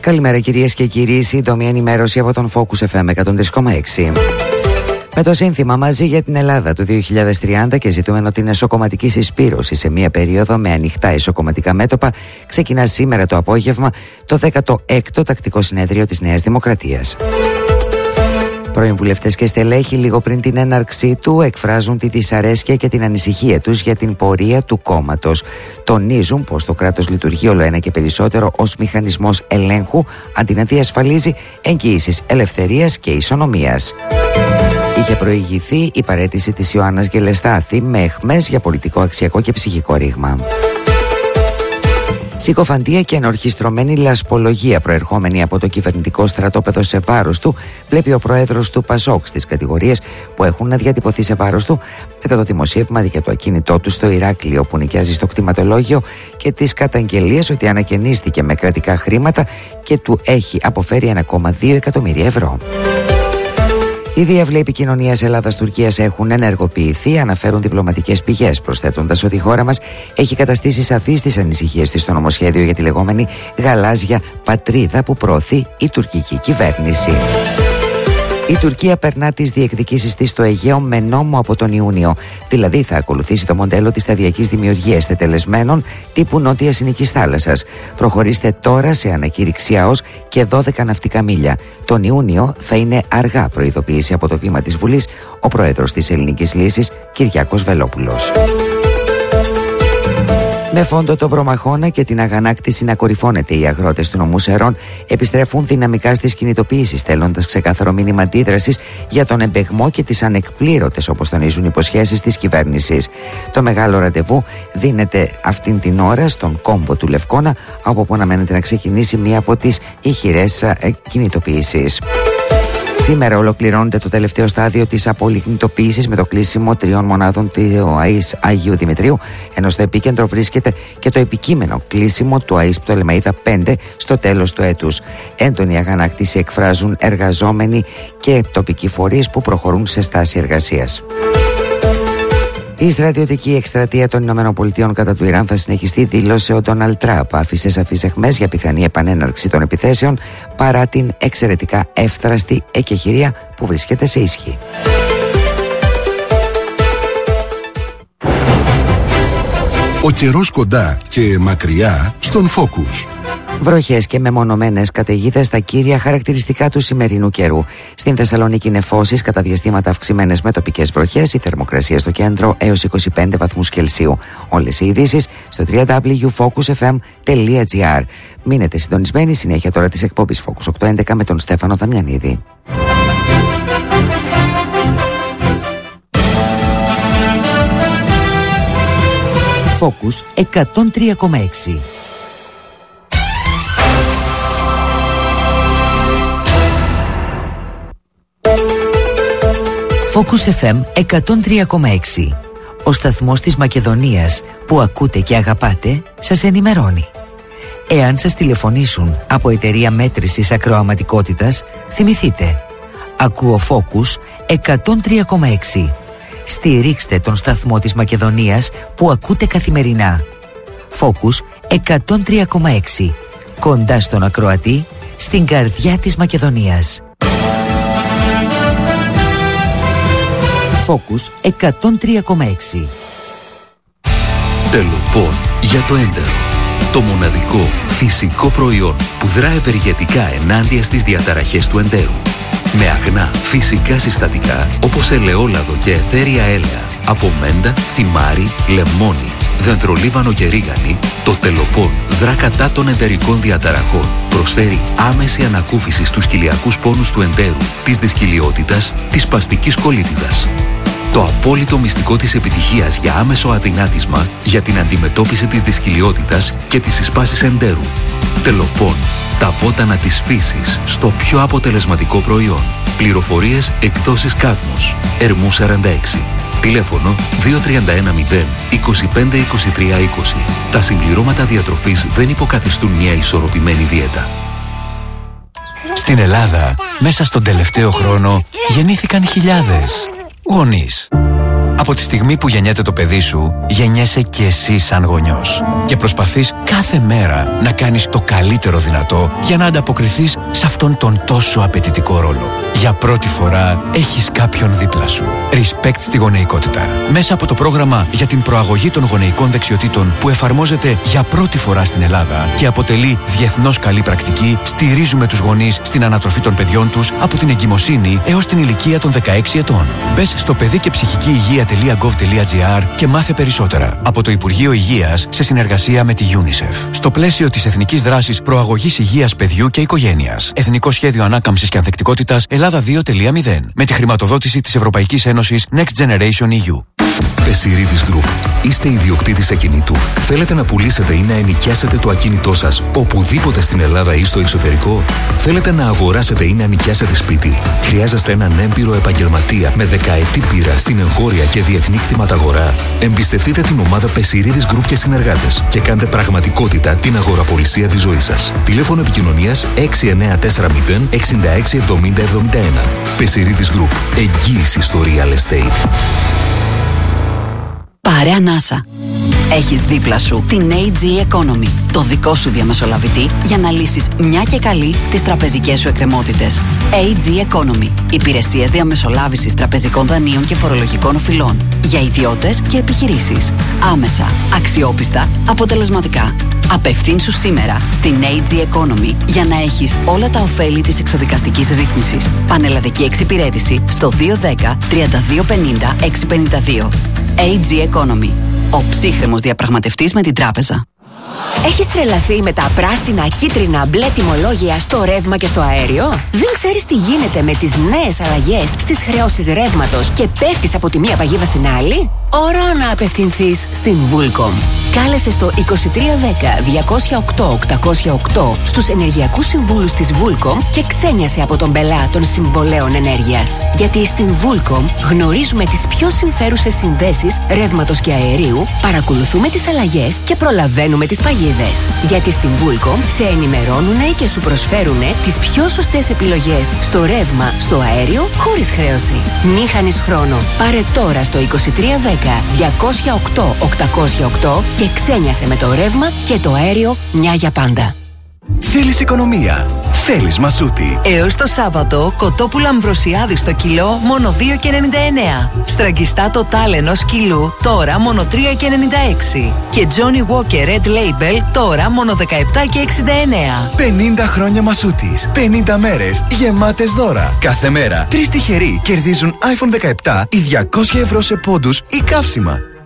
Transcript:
Καλημέρα κυρίες και κύριοι, σύντομη ενημέρωση από τον Focus FM 103,6. Με το σύνθημα «Μαζί για την Ελλάδα» του 2030 και ζητούμενο την εσωκομματική συσπήρωση σε μια περίοδο με ανοιχτά εσωκομματικά μέτωπα, ξεκινά σήμερα το απόγευμα το 16ο τακτικό συνέδριο της Νέας Δημοκρατίας. Πρώην βουλευτές και στελέχοι λίγο πριν την έναρξή του εκφράζουν τη δυσαρέσκεια και την ανησυχία τους για την πορεία του κόμματος. Τονίζουν πως το κράτος λειτουργεί όλο ένα και περισσότερο ως μηχανισμός ελέγχου αντί να διασφαλίζει εγγυήσεις ελευθερίας και ισονομίας. Είχε προηγηθεί η παραίτηση της Ιωάννας Γελεστάθη με αιχμές για πολιτικό, αξιακό και ψυχικό ρήγμα. Συκοφαντία και ενορχιστρωμένη λασπολογία προερχόμενη από το κυβερνητικό στρατόπεδο σε βάρος του βλέπει ο πρόεδρος του ΠΑΣΟΚ στις κατηγορίες που έχουν διατυπωθεί σε βάρος του μετά το δημοσίευμα για το ακίνητό του στο Ηράκλειο που νοικιάζει στο κτηματολόγιο και τις καταγγελίες ότι ανακαινίστηκε με κρατικά χρήματα και του έχει αποφέρει 1,2 εκατομμύρια ευρώ. Οι διάβλοι επικοινωνίας Ελλάδας-Τουρκίας έχουν ενεργοποιηθεί, αναφέρουν διπλωματικές πηγές, προσθέτοντας ότι η χώρα μας έχει καταστήσει σαφείς τις ανησυχίες της στο νομοσχέδιο για τη λεγόμενη γαλάζια πατρίδα που προωθεί η τουρκική κυβέρνηση. Η Τουρκία περνά τις διεκδικήσεις της στο Αιγαίο με νόμο από τον Ιούνιο. Δηλαδή θα ακολουθήσει το μοντέλο της σταδιακής δημιουργίας τετελεσμένων τύπου Νότιας Συνικής Θάλασσας. Προχωρήστε τώρα σε ανακήρυξη ΑΟΣ και 12 ναυτικά μίλια. Τον Ιούνιο θα είναι αργά, προειδοποίηση από το βήμα της Βουλής ο πρόεδρος της Ελληνικής Λύσης, Κυριάκος Βελόπουλος. Με φόντο τον Προμαχώνα και την αγανάκτηση να κορυφώνεται, οι αγρότες του νομού Σερών επιστρέφουν δυναμικά στις κινητοποιήσεις, στέλνοντας ξεκάθαρο μήνυμα αντίδρασης για τον εμπεγμό και τις ανεκπλήρωτες, όπως τονίζουν, υποσχέσεις της κυβέρνησης. Το μεγάλο ραντεβού δίνεται αυτήν την ώρα στον κόμβο του Λευκώνα, από όπου αναμένεται να ξεκινήσει μία από τις ηχηρές κινητοποιήσεις. Σήμερα ολοκληρώνεται το τελευταίο στάδιο της απολιγνητοποίησης με το κλείσιμο 3 μονάδων του ΑΙΣ Αγίου Δημητρίου, ενώ στο επίκεντρο βρίσκεται και το επικείμενο κλείσιμο του ΑΙΣ Πτολεμαΐδα 5 στο τέλος του έτους. Έντονη αγανάκτηση εκφράζουν εργαζόμενοι και τοπικοί φορείς που προχωρούν σε στάση εργασίας. Η στρατιωτική εκστρατεία των ΗΠΑ κατά του Ιράν θα συνεχιστεί, δήλωσε ο Ντόναλντ Τραμπ. Άφησε σαφείς αιχμές για πιθανή επανέναρξη των επιθέσεων παρά την εξαιρετικά εύθραστη εκεχηρία που βρίσκεται σε ισχύ. Ο καιρός κοντά και μακριά στον Focus. Βροχές και μεμονωμένες καταιγίδες στα κύρια χαρακτηριστικά του σημερινού καιρού. Στην Θεσσαλονίκη νεφώσεις, κατά διαστήματα αυξημένες με τοπικές βροχές, η θερμοκρασία στο κέντρο έως 25 βαθμούς Κελσίου. Όλες οι ειδήσεις στο www.focusfm.gr. Μείνετε συντονισμένοι, συνέχεια τώρα της εκπομπής Focus 811 με τον Στέφανο Δαμιανίδη. Focus 103,6. Focus FM 103,6. Ο σταθμός της Μακεδονίας που ακούτε και αγαπάτε σας ενημερώνει. Εάν σας τηλεφωνήσουν από εταιρεία μέτρησης ακροαματικότητας, θυμηθείτε. Ακούω Focus 103,6. Στηρίξτε τον σταθμό της Μακεδονίας που ακούτε καθημερινά. Focus 103,6. Κοντά στον ακροατή, στην καρδιά της Μακεδονίας. Focus 103,6. Τελοπών για το έντερο. Το μοναδικό φυσικό προϊόν που δρά ευεργετικά ενάντια στις διαταραχές του εντέρου. Με αγνά φυσικά συστατικά όπως ελαιόλαδο και αιθέρια έλαια από μέντα, θυμάρι, λεμόνι, δεντρολίβανο και ρίγανη, το Τελοπών δρά κατά των εντερικών διαταραχών. Προσφέρει άμεση ανακούφιση στους κοιλιακούς πόνους του εντέρου, της δυσκυλιότητας, της σπαστικής κολίτιδας. Το απόλυτο μυστικό της επιτυχίας για άμεσο αδυνάτισμα για την αντιμετώπιση της δυσκυλιότητας και της συσπάσης εντέρου. Τελοπών. Τα βότανα της φύσης στο πιο αποτελεσματικό προϊόν. Πληροφορίες εκδόσεις Κάδμος. Ερμού 46. Τηλέφωνο 2310 25 23 20. Τα συμπληρώματα διατροφής δεν υποκαθιστούν μια ισορροπημένη δίαιτα. Στην Ελλάδα, μέσα στον τελευταίο χρόνο, γεννήθηκαν χιλιάδες γονείς. Από τη στιγμή που γεννιέται το παιδί σου, γεννιέσαι και εσύ σαν γονιός. Και προσπαθείς κάθε μέρα να κάνεις το καλύτερο δυνατό για να ανταποκριθείς σε αυτόν τον τόσο απαιτητικό ρόλο. Για πρώτη φορά έχεις κάποιον δίπλα σου. Respect στη γονεϊκότητα. Μέσα από το πρόγραμμα για την προαγωγή των γονεϊκών δεξιοτήτων που εφαρμόζεται για πρώτη φορά στην Ελλάδα και αποτελεί διεθνώς καλή πρακτική, στηρίζουμε τους γονείς στην ανατροφή των παιδιών τους από την εγκυμοσύνη έως την ηλικία των 16 ετών. Μπες στο παιδικεψυχικηυγεία.gov.gr και μάθε περισσότερα από το Υπουργείο Υγείας σε συνεργασία με τη UNICEF. Στο πλαίσιο της Εθνικής Δράσης Προαγωγής Υγείας Παιδιού και Οικογένειας. Εθνικό Σχέδιο Ανάκαμψης και Ανθεκτικότητας Ελλάδα 2.0. Με τη χρηματοδότηση της Ευρωπαϊκής Ένωσης Next Generation EU. Πεσιρίδης Group. Είστε ιδιοκτήτης ακινήτου. Θέλετε να πουλήσετε ή να ενοικιάσετε το ακίνητό σας οπουδήποτε στην Ελλάδα ή στο εξωτερικό. Θέλετε να αγοράσετε ή να νοικιάσετε σπίτι. Χρειάζεστε έναν έμπειρο επαγγελματία με δεκαετή πείρα στην εγχώρια και διεθνή κτηματαγορά. Εμπιστευτείτε την ομάδα Πεσιρίδης Group και συνεργάτες και κάντε πραγματικότητα την αγοραπολισία της ζωής σας. Τηλέφωνο επικοινωνίας 6940 66 70 71. Πεσιρίδης Group. Εγγύηση στο real estate. Πάρε ανάσα. Έχεις δίπλα σου την AG Economy, το δικό σου διαμεσολαβητή για να λύσεις μια και καλή τις τραπεζικές σου εκκρεμότητες. AG Economy. Υπηρεσίες διαμεσολάβησης τραπεζικών δανείων και φορολογικών οφειλών. Για ιδιώτες και επιχειρήσεις. Άμεσα, αξιόπιστα, αποτελεσματικά. Απευθύνσου σήμερα στην AG Economy για να έχεις όλα τα ωφέλη της εξοδικαστικής ρύθμισης. Πανελλαδική εξυπηρέτηση στο 210 3250 652. AG Economy. Ο ψύχρεμος διαπραγματευτής με την τράπεζα. Έχεις τρελαθεί με τα πράσινα, κίτρινα, μπλε τιμολόγια στο ρεύμα και στο αέριο? Δεν ξέρεις τι γίνεται με τις νέες αλλαγές στις χρεώσεις ρεύματος και πέφτεις από τη μία παγίδα στην άλλη? Ώρα να απευθυνθείς στην Vulcom. Κάλεσε στο 2310 208 808 στους ενεργειακούς συμβούλους της Vulcom και ξένιασε από τον πελά των συμβολέων ενέργειας. Γιατί στην Vulcom γνωρίζουμε τις πιο συμφέρουσες συνδέσεις ρεύματος και αερίου, παρακολουθούμε τις αλλαγές και προλαβαίνουμε τις παγίδες. Γιατί στην Vulcom σε ενημερώνουνε και σου προσφέρουνε τις πιο σωστές επιλογές στο ρεύμα, στο αέριο, χωρίς χρέωση. Μη χάνεις χρόνο. Πάρε τώρα στο 2310 208 808 και ξένιασε με το ρεύμα και το αέριο μια για πάντα. Θέλεις οικονομία. Θέλεις Μασούτη. Έως το Σάββατο, κοτόπουλα Αμβροσιάδη στο κιλό μόνο 2,99. Στραγγιστά το τάλενος κιλού τώρα μόνο 3,96. Και Johnny Walker Red Label τώρα μόνο 17,69. 50 χρόνια Μασούτης. 50 μέρες γεμάτες δώρα. Κάθε μέρα 3 τυχεροί κερδίζουν iPhone 17 ή 200 ευρώ σε πόντους ή καύσιμα.